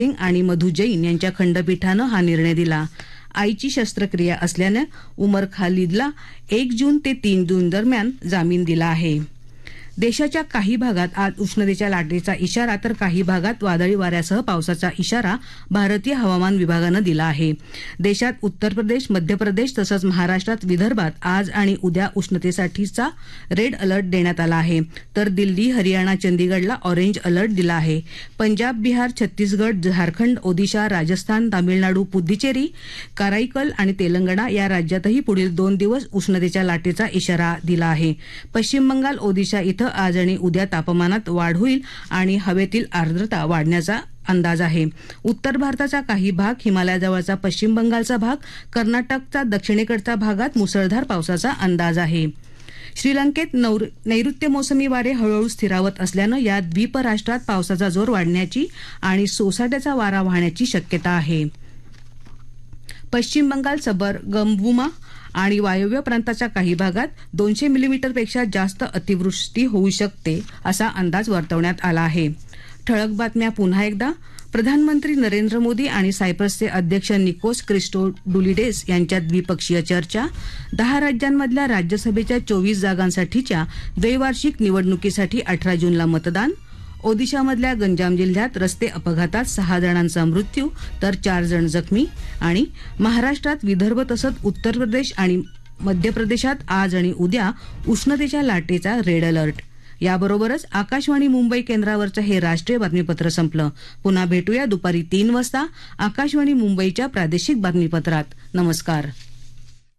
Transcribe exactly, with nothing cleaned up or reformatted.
सिंग आणि मधु जैन यांच्या खंडपीठानं हा निर्णय दिला. आईची शस्त्रक्रिया असल्यानं उमर खालिदला एक जून ते तीन जून दरम्यान जामीन दिला आहे. देशाच्या काही भागात आज उष्णतेच्या लाटेचा इशारा तर काही भागात वादळी वाऱ्यासह पावसाचा इशारा भारतीय हवामान विभागानं दिला आहे. देशात उत्तर प्रदेश, मध्य प्रदेश तसंच महाराष्ट्रात विदर्भात आज आणि उद्या उष्णतेसाठीचा रेड अलर्ट देण्यात आला आहे. तर दिल्ली, हरियाणा, चंदीगडला ऑरेंज अलर्ट दिला आहे. पंजाब, बिहार, छत्तीसगड, झारखंड, ओदिशा, राजस्थान, तामिळनाडू, पुद्दुचेरी, कराईकल आणि तेलंगणा या राज्यातही पुढील दोन दिवस उष्णतेच्या लाटेचा इशारा दिला आहे. पश्चिम बंगाल, ओदिशा इथं आज आणि उद्या तापमानात वाढ होईल आणि हवेतील आर्द्रता वाढण्याचा अंदाज आहे. उत्तर भारताचा काही भाग, हिमालयाजवळचा पश्चिम बंगालचा भाग, कर्नाटकचा दक्षिणेकडच्या भागात मुसळधार पावसाचा अंदाज आहे. श्रीलंकेत नैऋत्य मोसमी वारे हळूहळू स्थिरावत असल्यानं या द्वीप राष्ट्रात पावसाचा जोर वाढण्याची आणि सोसाट्याचा वारा वाहण्याची शक्यता आहे. पश्चिम बंगाल, सबरगंबुमा आणि वायव्य प्रांताच्या काही भागात दोनशे मिलीमीटरपेक्षा जास्त अतिवृष्टी होऊ शकते असा अंदाज वर्तवण्यात आला आहे. ठळक बातम्या पुन्हा एकदा. प्रधानमंत्री नरेंद्र मोदी आणि सायप्रसचे अध्यक्ष निकोस क्रिस्टोडुलिडेस यांच्यात द्विपक्षीय चर्चा. दहा राज्यांमधल्या राज्यसभेच्या चोवीस जागांसाठीच्या द्वैवार्षिक निवडणुकीसाठी अठरा जूनला मतदान. ओदिशामधल्या गंजाम जिल्ह्यात रस्ते अपघातात सहा जणांचा मृत्यू तर चार जण जखमी. आणि महाराष्ट्रात विदर्भ तसंच उत्तर प्रदेश आणि मध्य प्रदेशात आज आणि उद्या उष्णतेच्या लाटेचा रेड अलर्ट. याबरोबरच आकाशवाणी मुंबई केंद्रावरचं हे राष्ट्रीय बातमीपत्र संपलं. पुन्हा भेटूया दुपारी तीन वाजता आकाशवाणी मुंबईच्या प्रादेशिक बातमीपत्रात. नमस्कार.